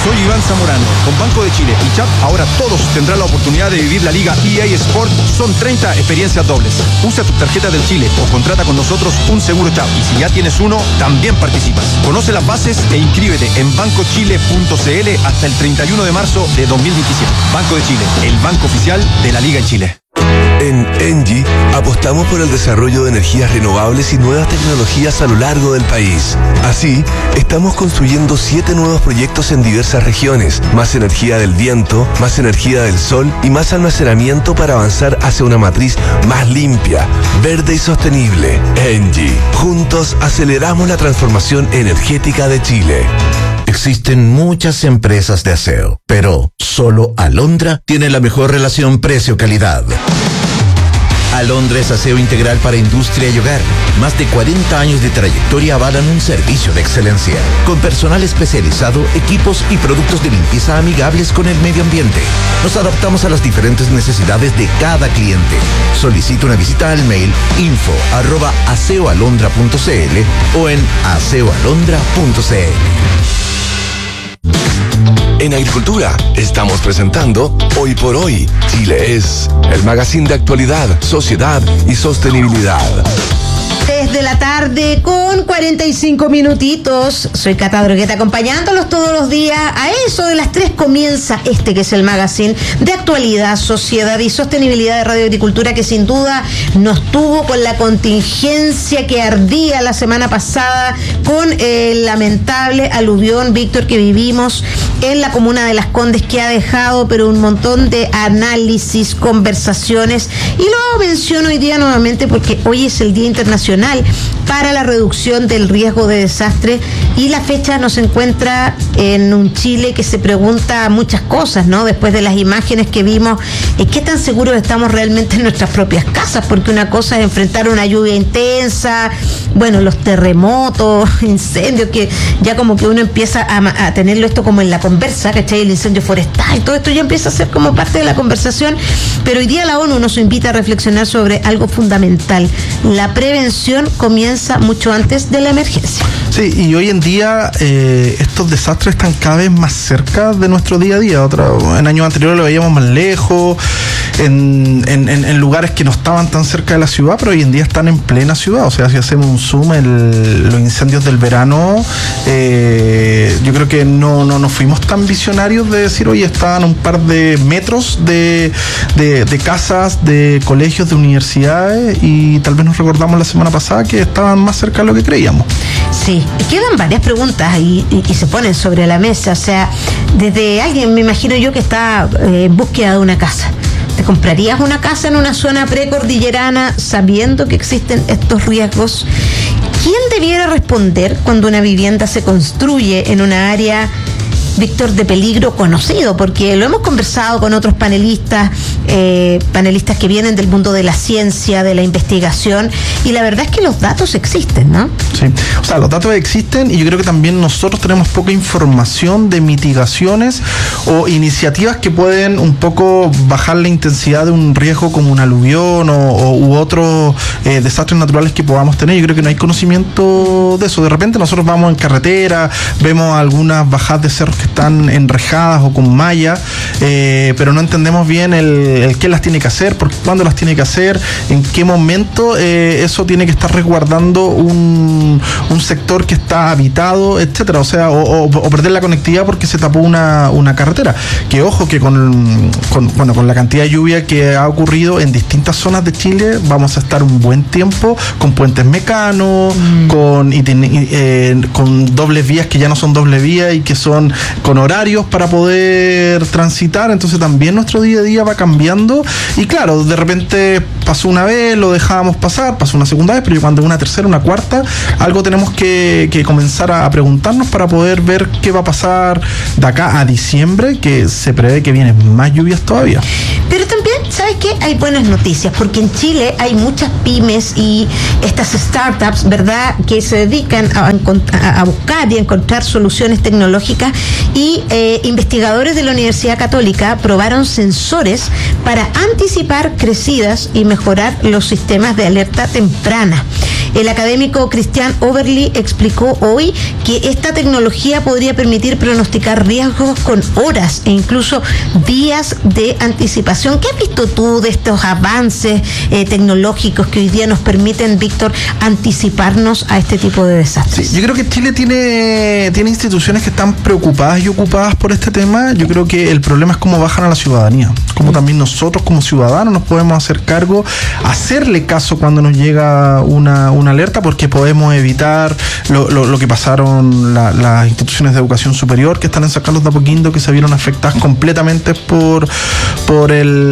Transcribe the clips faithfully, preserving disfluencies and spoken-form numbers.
Soy Iván Zamorano. Con Banco de Chile y Chap, ahora todos tendrán la oportunidad de vivir la Liga E A Sport. Son treinta experiencias dobles. Usa tu tarjeta del Chile o contrata con nosotros un seguro Chap. Y si ya tienes uno, también participas. Conoce las bases e inscríbete en banco chile punto c l hasta el treinta y uno de marzo de dos mil veintisiete. Banco de Chile, el banco oficial de la Liga en Chile. En Engie apostamos por el desarrollo de energías renovables y nuevas tecnologías a lo largo del país. Así, estamos construyendo siete nuevos proyectos en diversas regiones, más energía del viento, más energía del sol y más almacenamiento para avanzar hacia una matriz más limpia, verde y sostenible. Engie, juntos aceleramos la transformación energética de Chile. Existen muchas empresas de aseo, pero solo Alondra tiene la mejor relación precio-calidad. Alondra es aseo integral para industria y hogar. Más de cuarenta años de trayectoria avalan un servicio de excelencia, con personal especializado, equipos y productos de limpieza amigables con el medio ambiente. Nos adaptamos a las diferentes necesidades de cada cliente. Solicita una visita al mail info arroba aseoalondra punto c l o en aseoalondra punto c l. En Agricultura estamos presentando Hoy por Hoy, Chile es, el magazine de actualidad, sociedad y sostenibilidad. Desde la tarde con cuarenta y cinco minutitos. Soy Cata Drogueta acompañándolos todos los días. A eso de las tres comienza este que es el magazine de actualidad, sociedad y sostenibilidad de Radio Agricultura, que sin duda nos tuvo con la contingencia que ardía la semana pasada con el lamentable aluvión, Víctor, que vivimos en la comuna de Las Condes, que ha dejado pero un montón de análisis, conversaciones, y lo menciono hoy día nuevamente porque hoy es el Día Internacional para la reducción del riesgo de desastre, y la fecha nos encuentra en un Chile que se pregunta muchas cosas, ¿no? Después de las imágenes que vimos, ¿qué tan seguros estamos realmente en nuestras propias casas? Porque una cosa es enfrentar una lluvia intensa, bueno, los terremotos, incendios, que ya como que uno empieza a, a tenerlo esto como en la conversa, ¿cachai? El incendio forestal, todo esto ya empieza a ser como parte de la conversación, pero hoy día la ONU nos invita a reflexionar sobre algo fundamental: la prevención comienza mucho antes de la emergencia. Sí, y hoy en día eh, estos desastres están cada vez más cerca de nuestro día a día. Otra, en años anteriores lo veíamos más lejos, en, en, en lugares que no estaban tan cerca de la ciudad, pero hoy en día están en plena ciudad. O sea, si hacemos un zoom, el, los incendios del verano, eh, yo creo que no, no, no fuimos tan visionarios de decir, oye, estaban a un par de metros de, de, de casas, de colegios, de universidades, y tal vez nos recordamos la semana pasada que estaban más cerca de lo que creíamos. Sí, quedan varias preguntas ahí y, y se ponen sobre la mesa. O sea, desde alguien, me imagino yo, que está eh, en búsqueda de una casa. ¿Te comprarías una casa en una zona precordillerana sabiendo que existen estos riesgos? ¿Quién debiera responder cuando una vivienda se construye en una área, Víctor, de peligro conocido? Porque lo hemos conversado con otros panelistas, eh, panelistas que vienen del mundo de la ciencia, de la investigación, y la verdad es que los datos existen, ¿no? Sí, o sea, los datos existen, y yo creo que también nosotros tenemos poca información de mitigaciones o iniciativas que pueden un poco bajar la intensidad de un riesgo como un aluvión o, o u otros eh, desastres naturales que podamos tener. Yo creo que no hay conocimiento de eso. De repente nosotros vamos en carretera, vemos algunas bajadas de cerros que están enrejadas o con malla, eh, pero no entendemos bien el, el qué las tiene que hacer, por cuándo las tiene que hacer, en qué momento eh, eso tiene que estar resguardando un, un sector que está habitado, etcétera. O sea, o, o, o perder la conectividad porque se tapó una, una carretera. Que ojo, que con, con, bueno, con la cantidad de lluvia que ha ocurrido en distintas zonas de Chile, vamos a estar un buen tiempo con puentes mecanos, mm. con, y, eh, con dobles vías que ya no son doble vía y que son con horarios para poder transitar. Entonces también nuestro día a día va cambiando, y claro, de repente pasó una vez, lo dejábamos pasar, pasó una segunda vez, pero cuando una tercera, una cuarta, algo tenemos que, que comenzar a, a preguntarnos para poder ver qué va a pasar de acá a diciembre, que se prevé que vienen más lluvias todavía. Pero también, ¿sabes qué? Hay buenas noticias, porque en Chile hay muchas pymes y estas startups, ¿verdad?, que se dedican a, a buscar y a encontrar soluciones tecnológicas, y eh, investigadores de la Universidad Católica probaron sensores para anticipar crecidas y mejorar los sistemas de alerta temprana. El académico Christian Oberli explicó hoy que esta tecnología podría permitir pronosticar riesgos con horas e incluso días de anticipación. ¿Qué has visto tú de estos avances eh, tecnológicos que hoy día nos permiten, Víctor, anticiparnos a este tipo de desastres? Sí, yo creo que Chile tiene, tiene instituciones que están preocupadas y ocupadas por este tema. Yo creo que el problema es cómo bajan a la ciudadanía, cómo también nosotros como ciudadanos nos podemos hacer cargo, hacerle caso cuando nos llega una, una alerta, porque podemos evitar lo, lo, lo que pasaron la, las instituciones de educación superior que están en San Carlos de Apoquindo, que se vieron afectadas completamente por, por,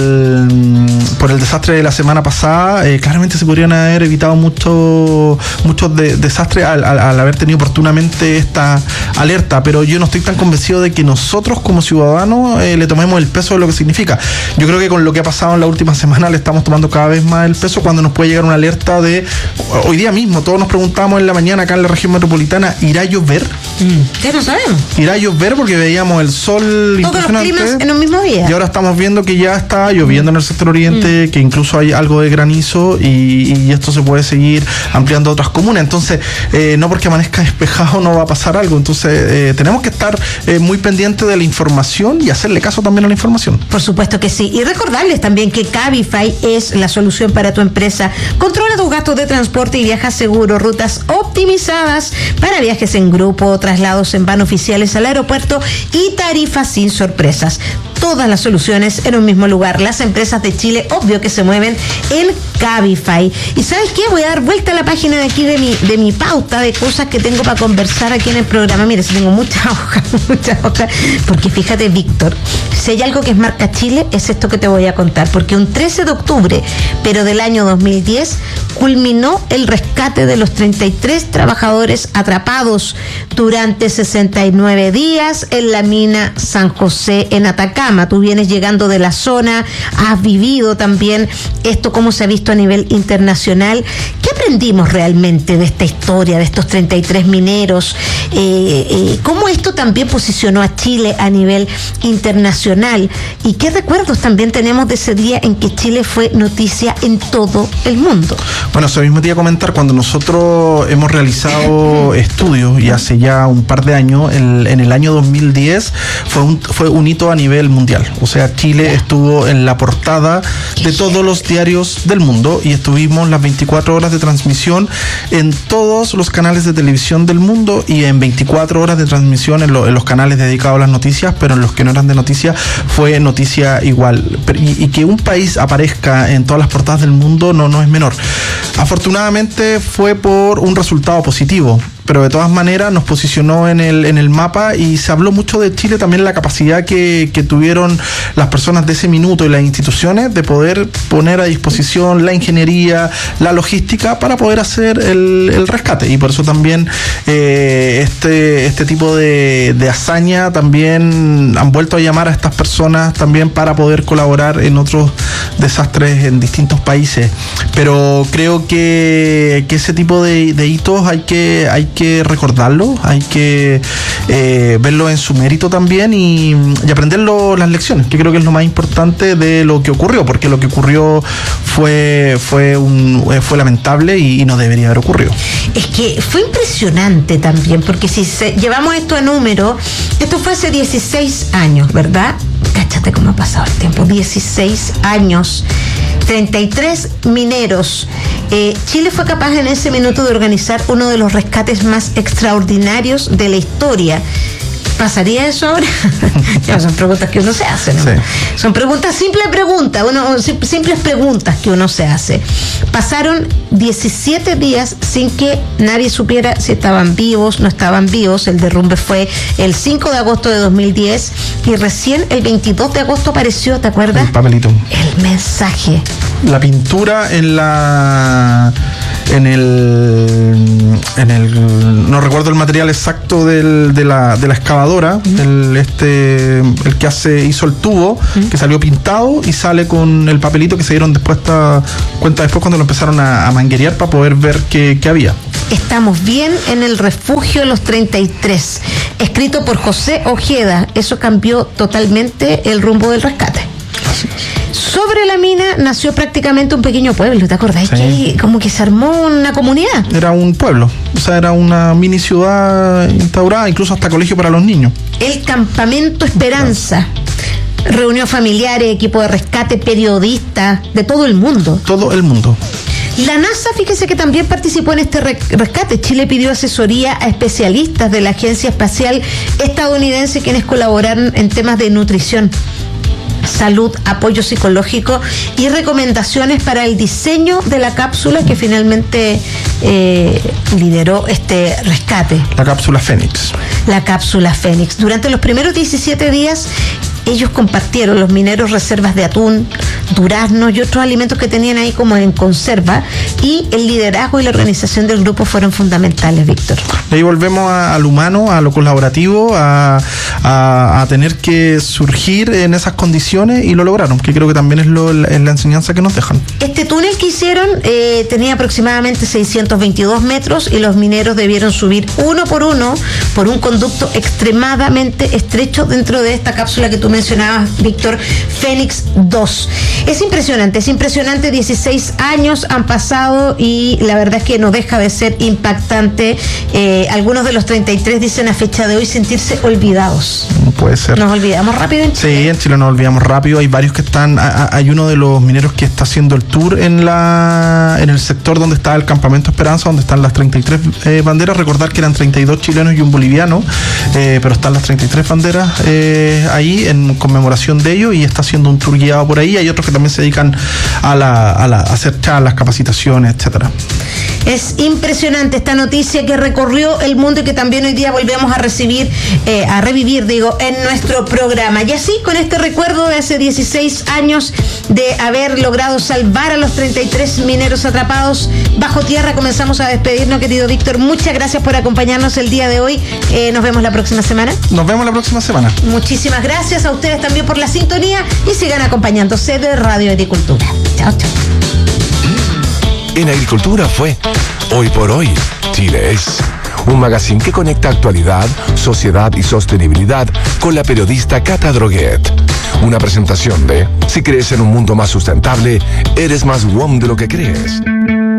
el, por el desastre de la semana pasada. Eh, claramente se podrían haber evitado muchos muchos de, desastres al, al, al haber tenido oportunamente esta alerta, pero yo no estoy tan convencido de que nosotros como ciudadanos eh, le tomemos el peso de lo que significa. Yo creo que con lo que ha pasado en la última semana le estamos tomando cada vez más el peso cuando nos puede llegar una alerta de hoy día mismo. Todos nos preguntábamos en la mañana acá en la región metropolitana, ¿irá a llover? Mm, ¿Qué no sabemos? ¿Irá a llover? Porque veíamos el sol todos los climas en un mismo día. Y ahora estamos viendo que ya está lloviendo mm. en el sector oriente, mm. que incluso hay algo de granizo y, y esto se puede seguir ampliando a otras comunas. Entonces, eh, no porque amanezca despejado no va a pasar algo. Entonces, eh, tenemos que estar eh, muy pendientes de la información y hacerle caso también a la información. Por supuesto que sí. Y recordarles también que Cabify es la solución para tu empresa. Controla tus gastos de transporte y viaja seguro. Rutas optimizadas para viajes en grupo, traslados en van oficiales al aeropuerto y tarifas sin sorpresas. Todas las soluciones en un mismo lugar. Las empresas de Chile, obvio que se mueven en Cabify. Y ¿sabes qué? Voy a dar vuelta a la página de aquí de mi, de mi pauta de cosas que tengo para conversar aquí en el programa. Mire, si tengo muchas hojas, muchas hojas. Porque fíjate, Víctor, si hay algo que es marca Chile, es esto que te voy a contar. Porque un trece de octubre, pero del año dos mil diez, culminó el rescate de los treinta y tres trabajadores atrapados durante sesenta y nueve días en la mina San José en Atacama. Tú vienes llegando de la zona, has vivido también esto, cómo se ha visto a nivel internacional. ¿Qué aprendimos realmente de esta historia, de estos treinta y tres mineros? Eh, eh, ¿Cómo esto también posicionó a Chile a nivel internacional? ¿Y qué recuerdos también tenemos de ese día en que Chile fue noticia en todo el mundo? Bueno, eso mismo te iba a comentar, cuando nosotros hemos realizado estudios y hace ya un par de años, el, en el año dos mil diez fue un, fue un hito a nivel mundial. O sea, Chile estuvo en la portada de todos los diarios del mundo y estuvimos las veinticuatro horas de transmisión en todos los canales de televisión del mundo y en veinticuatro horas de transmisión en, lo, en los canales dedicados a las noticias, pero en los que no eran de noticias fue noticia igual. Y, y que un país aparezca en todas las portadas del mundo no, no es menor. Afortunadamente fue por un resultado positivo, pero de todas maneras nos posicionó en el, en el mapa y se habló mucho de Chile, también la capacidad que, que tuvieron las personas de ese minuto y las instituciones de poder poner a disposición la ingeniería, la logística para poder hacer el, el rescate. Y por eso también eh, este, este tipo de, de hazaña también han vuelto a llamar a estas personas también para poder colaborar en otros desastres en distintos países. Pero creo que, que ese tipo de, de hitos hay que, hay que que recordarlo, hay que eh, verlo en su mérito también y, y aprender lo, las lecciones, que creo que es lo más importante de lo que ocurrió, porque lo que ocurrió fue fue un fue lamentable y, y no debería haber ocurrido. Es que fue impresionante también, porque si se, llevamos esto a número, esto fue hace dieciséis años, ¿verdad? Cáchate cómo ha pasado el tiempo, dieciséis años, treinta y tres mineros. Eh, Chile fue capaz en ese minuto de organizar uno de los rescates más extraordinarios de la historia. ¿Pasaría eso ahora? Ya, son preguntas que uno se hace, ¿no? Sí. Son preguntas, simples preguntas, uno, simples preguntas que uno se hace. Pasaron diecisiete días sin que nadie supiera si estaban vivos, no estaban vivos. El derrumbe fue el cinco de agosto de dos mil diez y recién el veintidós de agosto apareció, ¿te acuerdas? El papelito. El mensaje. La pintura en la... en el... en el... no recuerdo el material exacto del, de, la, de la excavadora, excavadora, uh-huh. el este el que hace hizo el tubo, uh-huh. que salió pintado y sale con el papelito que se dieron después esta, cuenta después cuando lo empezaron a, a manguerear para poder ver qué, qué había. Estamos bien en el refugio Los treinta y tres, escrito por José Ojeda. Eso cambió totalmente el rumbo del rescate. Así es. Sobre la mina nació prácticamente un pequeño pueblo, ¿te acordás? Sí. Que como que se armó una comunidad. Era un pueblo, o sea, era una mini ciudad instaurada, incluso hasta colegio para los niños. El Campamento Esperanza reunió familiares, equipo de rescate, periodistas de todo el mundo. Todo el mundo. La NASA, fíjese que también participó en este rescate. Chile pidió asesoría a especialistas de la Agencia Espacial Estadounidense quienes colaboraron en temas de nutrición, salud, apoyo psicológico y recomendaciones para el diseño de la cápsula que finalmente eh, lideró este rescate. La cápsula Fénix. La cápsula Fénix. Durante los primeros diecisiete días, ellos compartieron los mineros reservas de atún, duraznos y otros alimentos que tenían ahí como en conserva, y el liderazgo y la organización del grupo fueron fundamentales, Víctor. De ahí volvemos a, al humano, a lo colaborativo, a, a, a tener que surgir en esas condiciones, y lo lograron, que creo que también es, lo, la, es la enseñanza que nos dejan. Este túnel que hicieron eh, tenía aproximadamente seiscientos veintidós metros y los mineros debieron subir uno por uno por un conducto extremadamente estrecho dentro de esta cápsula que tú mencionabas, Víctor, Fénix dos. Es impresionante, es impresionante, dieciséis años han pasado y la verdad es que no deja de ser impactante. Eh, algunos de los treinta y tres dicen a fecha de hoy sentirse olvidados. No puede ser. Nos olvidamos rápido en Chile. Sí, en Chile nos olvidamos rápido. Hay varios que están, hay uno de los mineros que está haciendo el tour en la en el sector donde está el Campamento Esperanza, donde están las treinta y tres eh, banderas. Recordar que eran treinta y dos chilenos y un boliviano, eh, pero están las treinta y tres banderas eh, ahí en conmemoración de ello, y está haciendo un tour guiado por ahí. Hay otros que también se dedican a, la, a, la, a hacer charlas, capacitaciones, etcétera. Es impresionante esta noticia que recorrió el mundo y que también hoy día volvemos a recibir, eh, a revivir, digo, en nuestro programa. Y así, con este recuerdo de hace dieciséis años de haber logrado salvar a los treinta y tres mineros atrapados bajo tierra, comenzamos a despedirnos, querido Víctor. Muchas gracias por acompañarnos el día de hoy. Eh, nos vemos la próxima semana. Nos vemos la próxima semana. Muchísimas gracias a ustedes también por la sintonía y sigan acompañándose de Radio Agricultura. Chao, chao. En Agricultura fue Hoy por Hoy, Chile es. Un magazine que conecta actualidad, sociedad y sostenibilidad con la periodista Cata Droguet. Una presentación de: si crees en un mundo más sustentable, eres más W O M de lo que crees.